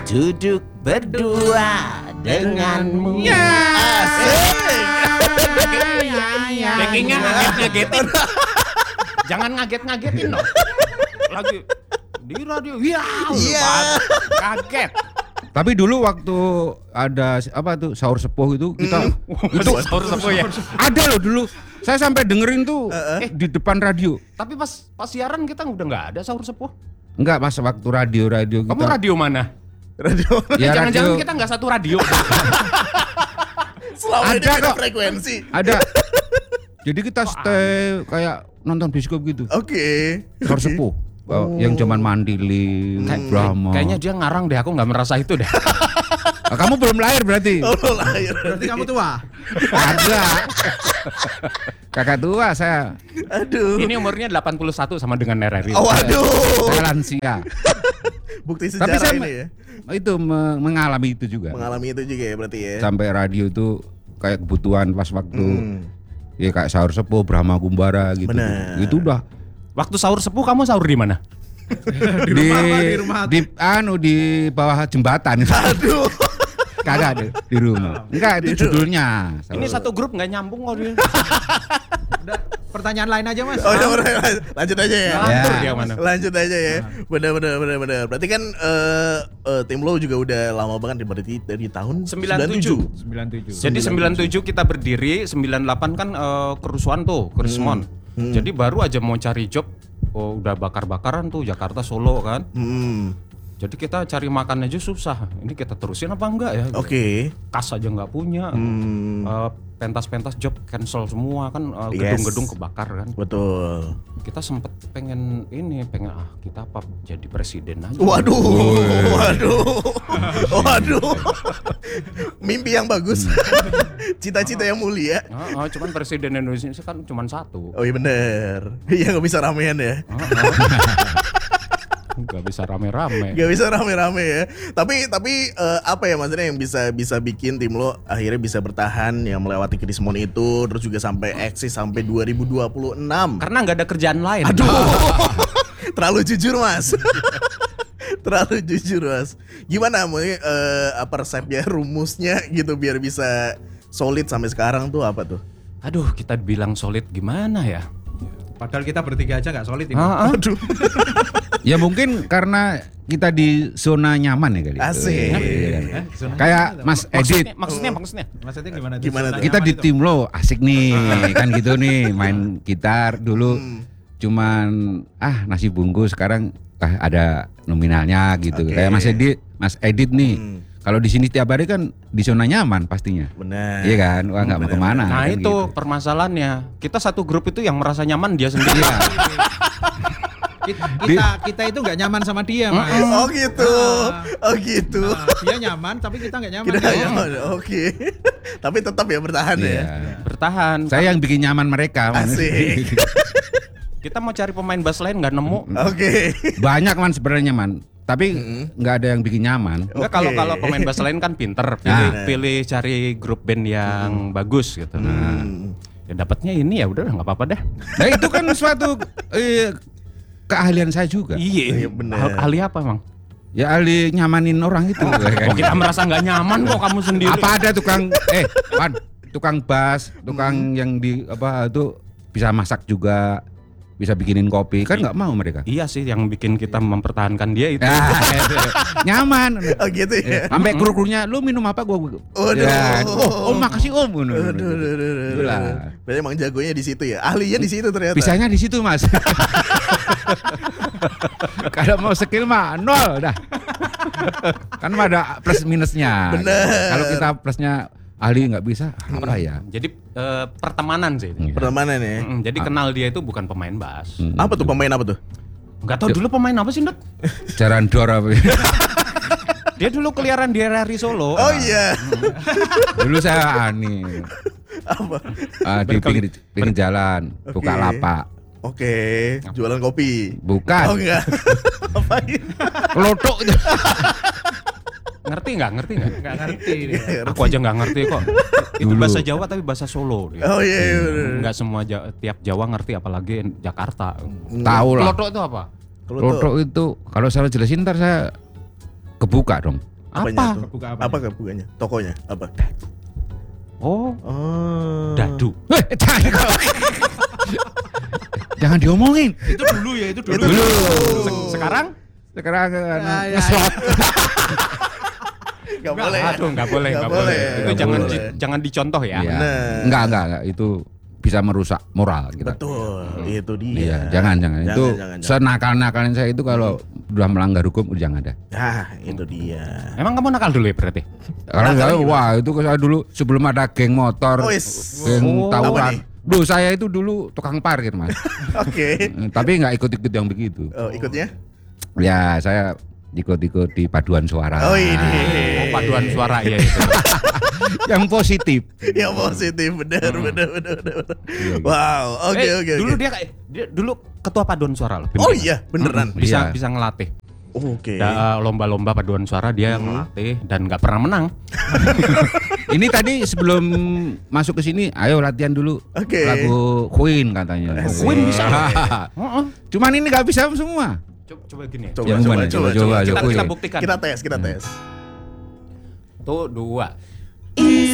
duduk berdua denganmu. Ya. Backingnya ngaget-ngagetin. Jangan ngaget-ngagetin dong. Lagi di radio, kaget. Tapi dulu waktu ada apa tuh sahur sepuh itu kita Itu sahur sepuh ya. ada loh dulu. Saya sampai dengerin tuh di depan radio. Tapi pas siaran kita udah nggak ada sahur sepuh. Enggak, pas waktu radio kita. Kamu radio mana? Radio. Ya, Jangan-jangan radio. kita nggak satu radio. Selama ini Ada beda kok. frekuensi. Ada. Jadi kita stay kayak nonton bioskop gitu. Oke. Sahur sepuh. Yang zaman Mandili, Brahma. Kayaknya dia ngarang deh, aku nggak merasa itu deh. Kamu belum lahir berarti. Oh, lahir. Berarti kamu tua. Ada. Kakak tua saya. Aduh. Ini umurnya 81 sama dengan RRI. Oh, waduh. Saya lansia. Bukti Tapi sejarah saya ini ya. itu mengalami itu juga. Mengalami itu juga ya berarti ya. Sampai radio itu kayak kebutuhan pas waktu ya kayak sahur sepuh, Brahma Kumbara gitu. Bener. Itu udah Waktu sahur sepuh kamu sahur di mana? di rumah. di bawah jembatan. Aduh. Kagak ada di rumah. Enggak, itu judulnya. Ini satu grup nggak nyambung kok dia. Udah, pertanyaan lain aja Mas. Oh, udah, lanjut aja ya. Ngatur Ya. dia mana? Lanjut aja ya. Benar. Berarti kan tim lo juga udah lama banget berarti dari tahun 97. 97. Jadi 97 kita berdiri, 98 kan kerusuhan tuh, Krismon. Jadi baru aja mau cari job, udah bakar-bakaran tuh Jakarta Solo kan. Jadi kita cari makan aja susah. Ini kita terusin apa enggak ya? Oke. Kas aja nggak punya. Pentas-pentas job cancel semua kan, gedung-gedung kebakar kan. Betul. Kita sempet pengen kita apa jadi presiden aja. Waduh. Mimpi yang bagus. Cita-cita yang mulia. Cuman presiden Indonesia kan cuman satu. Oh iya bener. Iya nggak bisa ramean ya. Nggak bisa rame-rame. Gak bisa rame-rame ya. Tapi apa ya maksudnya yang bisa bikin tim lo akhirnya bisa bertahan yang melewati Krismon itu terus juga sampai eksis sampai 2026. Karena nggak ada kerjaan lain. Aduh. Terlalu jujur Mas. Terlalu jujur Mas. Gimana apa resepnya, rumusnya gitu biar bisa solid sampai sekarang tuh apa tuh? Aduh, kita bilang solid gimana ya? Padahal kita bertiga aja nggak solid ini. Aduh. Ya mungkin karena kita di zona nyaman ya kali. Asik. Kayak Mas Edit. Maksudnya. Maksudnya gimana? Gimana tuh? Kita di tim lo asik nih kan gitu nih main gitar dulu cuman nasi bungkus sekarang ada nominalnya gitu. Oke. Kayak Mas Edit nih. Kalau di sini tiap hari kan di zona nyaman pastinya. Benar. Iya kan? Wah nggak mau kemana. Nah kan itu gitu. permasalahannya. Kita satu grup itu yang merasa nyaman dia sendiri. Kita itu nggak nyaman sama dia Mas. Oh gitu. Oh gitu. Dia nyaman tapi kita nggak nyaman. Kita Dia. nyaman. Oke. Tapi tetap ya bertahan ya. Iya. Bertahan. Saya yang bikin nyaman mereka. Asik. Kita mau cari pemain bass lain nggak nemu. Oke. Banyak man sebenarnya man. Tapi nggak ada yang bikin nyaman. Enggak, Oke. kalau pemain bass lain kan pinter, pilih cari grup band yang bagus gitu. Nah, ya dapatnya ini ya udah nggak apa-apa deh. Nah itu kan suatu keahlian saya juga. Iya, Iya, bener. ahli apa emang? Ya ahli nyamanin orang itu. Oh, kita merasa nggak nyaman kok kamu sendiri. Apa ada tukang bass, tukang yang di apa itu bisa masak juga, bisa bikinin kopi, kan nggak mau mereka. Iya sih yang bikin kita mempertahankan dia itu. Nyaman. Oh gitu ya. Sampai kru-krunya, lu minum apa gua? Waduh. Ya, oh makasih om. Aduh. Itulah. Berarti emang jagonya di situ ya. Ahlinya di situ ternyata. Bisanya di situ mas. Kalau mau skill mah nol dah. Kan ada plus minusnya. Bener. Kalau kita plusnya ahli nggak bisa apa ya? Jadi pertemanan sih. Pertemanan ya. Jadi kenal dia itu bukan pemain bass. Apa tuh pemain apa tuh? Nggak tahu dulu pemain apa sih, Ndut? Jaran dor apa? Dia dulu keliaran di RRI Solo. Oh iya. Dulu saya Apa? di pinggir jalan buka lapak. Oke, jualan kopi. Bukan. Oh enggak. Apain? Kelotok itu. Ngerti nggak? Nggak ngerti. Aku aja nggak ngerti kok. Itu Dulu. bahasa Jawa tapi bahasa Solo dia. Oh iya. Nggak semua tiap Jawa ngerti apalagi Jakarta. Tahu lah. Kelotok itu apa? Kelotok itu kalau saya jelasin ntar saya kebuka dong. Apanya Apa? tuh? Kebuka Apa kebukanya? Tokonya apa? Oh, Oh. dadu. Jangan diomongin. Itu dulu ya, itu dulu. Sekarang? Sekarang ya. ngeslot. Gak boleh. Aduh, nggak boleh, Nggak nggak boleh. boleh. Itu Nggak jangan boleh. jangan dicontoh ya. Iya. Bener. Enggak, itu bisa merusak moral kita. Betul, itu dia. Iya, jangan. Itu jangan. senakal-nakalin saya itu kalau udah melanggar hukum udah jangan ada. Nah, itu dia. Emang kamu nakal dulu ya berarti? Karena Nakal saya, gimana? wah itu saya dulu sebelum ada geng motor, Oh, yes. geng Oh. Apa tawuran. nih? Duh, saya itu dulu tukang parkir, Mas. Oke. Tapi nggak ikut-ikut yang begitu. Oh, ikutnya? Ya, saya ikut-ikut di paduan suara. Oh, ini. Oh, paduan suara ya itu. Yang positif. Yang positif, benar. Wow, oke. Dulu dia dulu ketua paduan suara loh. Oh iya, beneran. Bisa Iya. bisa ngelatih. Oke. Lomba-lomba paduan suara dia yang ngelatih dan nggak pernah menang. Ini tadi sebelum masuk ke sini, ayo latihan dulu Oke. lagu Queen katanya. Queen bisa. Cuman ini nggak bisa semua. Coba gini. Coba, Yang mana? Coba, Kita Queen. buktikan. Kita tes. Tuh 2.